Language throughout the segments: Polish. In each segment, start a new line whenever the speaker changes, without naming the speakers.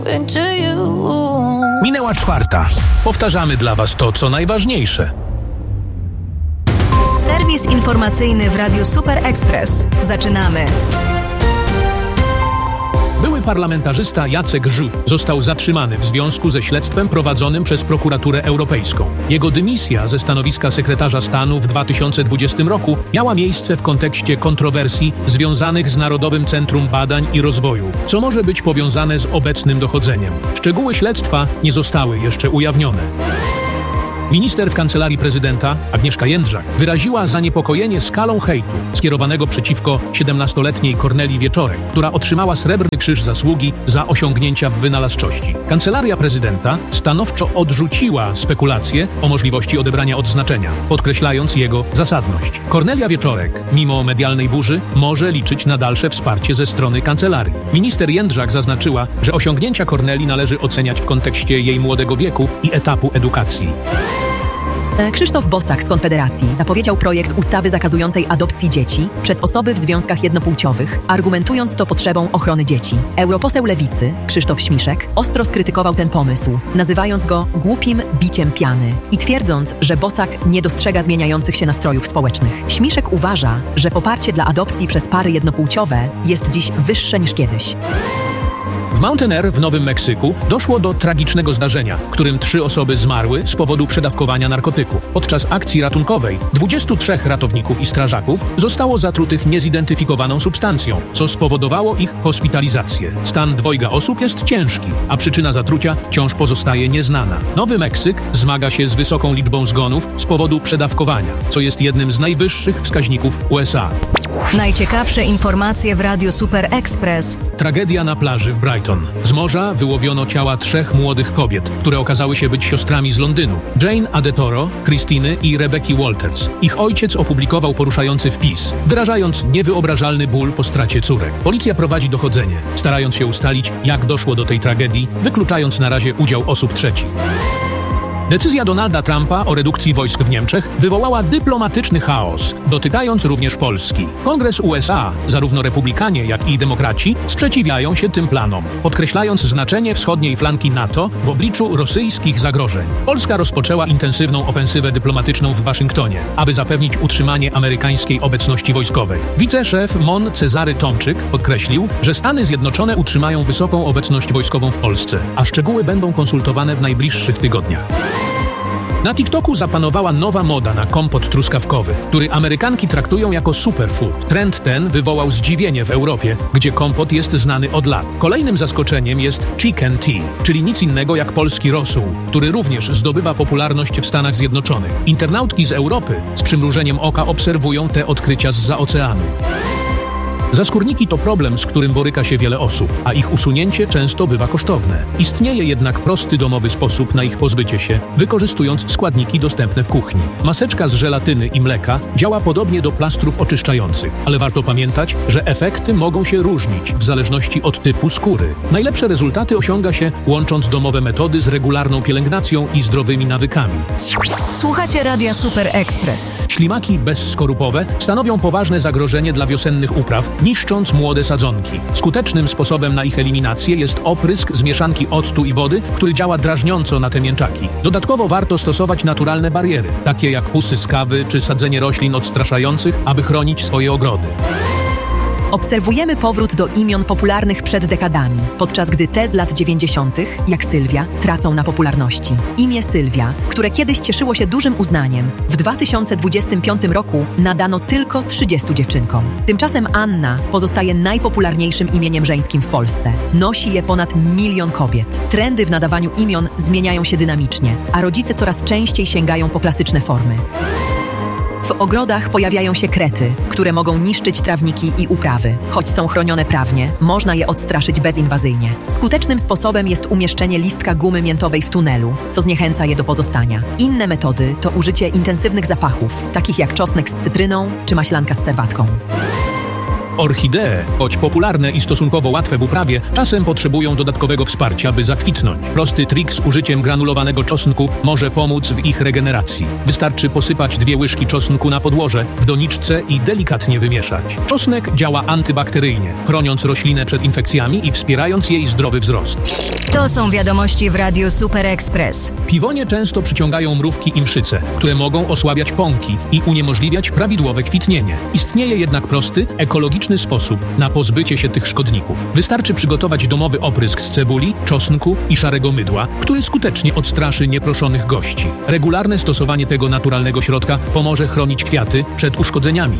Minęła 4. Powtarzamy dla Was to, co najważniejsze.
Serwis informacyjny w Radiu Super Express. Zaczynamy.
Były parlamentarzysta Jacek Żuk został zatrzymany w związku ze śledztwem prowadzonym przez Prokuraturę Europejską. Jego dymisja ze stanowiska sekretarza stanu w 2020 roku miała miejsce w kontekście kontrowersji związanych z Narodowym Centrum Badań i Rozwoju, co może być powiązane z obecnym dochodzeniem. Szczegóły śledztwa nie zostały jeszcze ujawnione. Minister w Kancelarii Prezydenta, Agnieszka Jędrzak, wyraziła zaniepokojenie skalą hejtu skierowanego przeciwko 17-letniej Kornelii Wieczorek, która otrzymała Srebrny Krzyż Zasługi za osiągnięcia w wynalazczości. Kancelaria Prezydenta stanowczo odrzuciła spekulacje o możliwości odebrania odznaczenia, podkreślając jego zasadność. Kornelia Wieczorek, mimo medialnej burzy, może liczyć na dalsze wsparcie ze strony kancelarii. Minister Jędrzak zaznaczyła, że osiągnięcia Kornelii należy oceniać w kontekście jej młodego wieku i etapu edukacji.
Krzysztof Bosak z Konfederacji zapowiedział projekt ustawy zakazującej adopcji dzieci przez osoby w związkach jednopłciowych, argumentując to potrzebą ochrony dzieci. Europoseł Lewicy, Krzysztof Śmiszek, ostro skrytykował ten pomysł, nazywając go głupim biciem piany i twierdząc, że Bosak nie dostrzega zmieniających się nastrojów społecznych. Śmiszek uważa, że poparcie dla adopcji przez pary jednopłciowe jest dziś wyższe niż kiedyś.
W Mountain Air w Nowym Meksyku doszło do tragicznego zdarzenia, w którym 3 osoby zmarły z powodu przedawkowania narkotyków. Podczas akcji ratunkowej 23 ratowników i strażaków zostało zatrutych niezidentyfikowaną substancją, co spowodowało ich hospitalizację. Stan 2 osób jest ciężki, a przyczyna zatrucia wciąż pozostaje nieznana. Nowy Meksyk zmaga się z wysoką liczbą zgonów z powodu przedawkowania, co jest jednym z najwyższych wskaźników w USA.
Najciekawsze informacje w Radiu Super Express.
Tragedia na plaży w Brighton. Z morza wyłowiono ciała 3 młodych kobiet, które okazały się być siostrami z Londynu. Jane Adetoro, Christiny i Rebecki Walters. Ich ojciec opublikował poruszający wpis, wyrażając niewyobrażalny ból po stracie córek. Policja prowadzi dochodzenie, starając się ustalić, jak doszło do tej tragedii, wykluczając na razie udział osób trzecich. Decyzja Donalda Trumpa o redukcji wojsk w Niemczech wywołała dyplomatyczny chaos, dotykając również Polski. Kongres USA, zarówno republikanie, jak i demokraci, sprzeciwiają się tym planom, podkreślając znaczenie wschodniej flanki NATO w obliczu rosyjskich zagrożeń. Polska rozpoczęła intensywną ofensywę dyplomatyczną w Waszyngtonie, aby zapewnić utrzymanie amerykańskiej obecności wojskowej. Wiceszef MON Cezary Tomczyk podkreślił, że Stany Zjednoczone utrzymają wysoką obecność wojskową w Polsce, a szczegóły będą konsultowane w najbliższych tygodniach. Na TikToku zapanowała nowa moda na kompot truskawkowy, który Amerykanki traktują jako superfood. Trend ten wywołał zdziwienie w Europie, gdzie kompot jest znany od lat. Kolejnym zaskoczeniem jest chicken tea, czyli nic innego jak polski rosół, który również zdobywa popularność w Stanach Zjednoczonych. Internautki z Europy z przymrużeniem oka obserwują te odkrycia zza oceanu. Zaskórniki to problem, z którym boryka się wiele osób, a ich usunięcie często bywa kosztowne. Istnieje jednak prosty domowy sposób na ich pozbycie się, wykorzystując składniki dostępne w kuchni. Maseczka z żelatyny i mleka działa podobnie do plastrów oczyszczających, ale warto pamiętać, że efekty mogą się różnić w zależności od typu skóry. Najlepsze rezultaty osiąga się łącząc domowe metody z regularną pielęgnacją i zdrowymi nawykami.
Słuchacie Radia Super Express.
Ślimaki bezskorupowe stanowią poważne zagrożenie dla wiosennych upraw, niszcząc młode sadzonki. Skutecznym sposobem na ich eliminację jest oprysk z mieszanki octu i wody, który działa drażniąco na te mięczaki. Dodatkowo warto stosować naturalne bariery, takie jak fusy z kawy czy sadzenie roślin odstraszających, aby chronić swoje ogrody.
Obserwujemy powrót do imion popularnych przed dekadami, podczas gdy te z lat 90., jak Sylwia, tracą na popularności. Imię Sylwia, które kiedyś cieszyło się dużym uznaniem, w 2025 roku nadano tylko 30 dziewczynkom. Tymczasem Anna pozostaje najpopularniejszym imieniem żeńskim w Polsce. Nosi je ponad 1 milion kobiet. Trendy w nadawaniu imion zmieniają się dynamicznie, a rodzice coraz częściej sięgają po klasyczne formy. W ogrodach pojawiają się krety, które mogą niszczyć trawniki i uprawy. Choć są chronione prawnie, można je odstraszyć bezinwazyjnie. Skutecznym sposobem jest umieszczenie listka gumy miętowej w tunelu, co zniechęca je do pozostania. Inne metody to użycie intensywnych zapachów, takich jak czosnek z cytryną czy maślanka z serwatką.
Orchidee, choć popularne i stosunkowo łatwe w uprawie, czasem potrzebują dodatkowego wsparcia, by zakwitnąć. Prosty trik z użyciem granulowanego czosnku może pomóc w ich regeneracji. Wystarczy posypać 2 łyżki czosnku na podłoże, w doniczce i delikatnie wymieszać. Czosnek działa antybakteryjnie, chroniąc roślinę przed infekcjami i wspierając jej zdrowy wzrost.
To są wiadomości w Radiu Super Express.
Piwonie często przyciągają mrówki i mszyce, które mogą osłabiać pąki i uniemożliwiać prawidłowe kwitnienie. Istnieje jednak prosty, ekologiczny sposób na pozbycie się tych szkodników. Wystarczy przygotować domowy oprysk z cebuli, czosnku i szarego mydła, który skutecznie odstraszy nieproszonych gości. Regularne stosowanie tego naturalnego środka pomoże chronić kwiaty przed uszkodzeniami.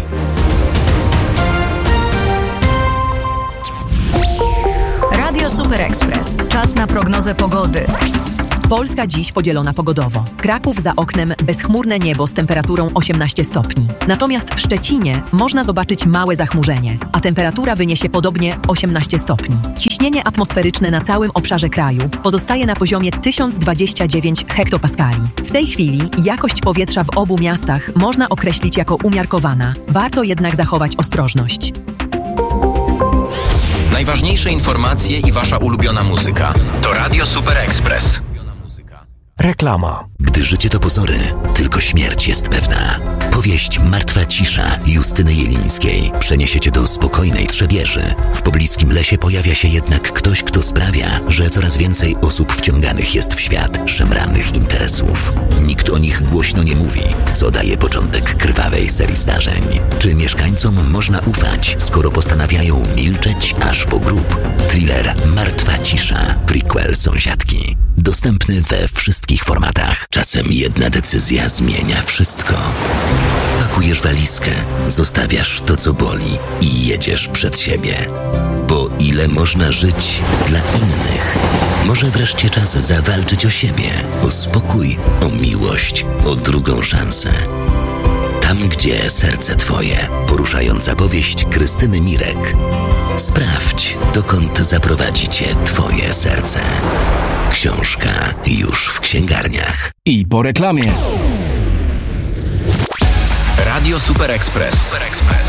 Radio Super Express. Czas na prognozę pogody.
Polska dziś podzielona pogodowo. Kraków za oknem bezchmurne niebo z temperaturą 18 stopni. Natomiast w Szczecinie można zobaczyć małe zachmurzenie, a temperatura wyniesie podobnie 18 stopni. Ciśnienie atmosferyczne na całym obszarze kraju pozostaje na poziomie 1029 hektopaskali. W tej chwili jakość powietrza w obu miastach można określić jako umiarkowana. Warto jednak zachować ostrożność.
Najważniejsze informacje i wasza ulubiona muzyka. To Radio Super Express.
Reklama. Gdy życie to pozory, tylko śmierć jest pewna. Powieść Martwa cisza Justyny Jelińskiej przeniesie cię do spokojnej Trzebieży. W pobliskim lesie pojawia się jednak ktoś, kto sprawia, że coraz więcej osób wciąganych jest w świat szemranych interesów. Nikt o nich głośno nie mówi, co daje początek krwawej serii zdarzeń. Czy mieszkańcom można ufać, skoro postanawiają milczeć aż po grób? Thriller Martwa cisza, prequel Sąsiadki. Dostępny we wszystkich formatach. Czasem jedna decyzja zmienia wszystko. Pakujesz walizkę, zostawiasz to, co boli i jedziesz przed siebie. Bo ile można żyć dla innych? Może wreszcie czas zawalczyć o siebie, o spokój, o miłość, o drugą szansę. Tam, gdzie serce twoje. Poruszająca powieść Krystyny Mirek. Sprawdź, dokąd zaprowadzi cię twoje serce. Książka już w księgarniach.
I po reklamie.
Radio Super Express.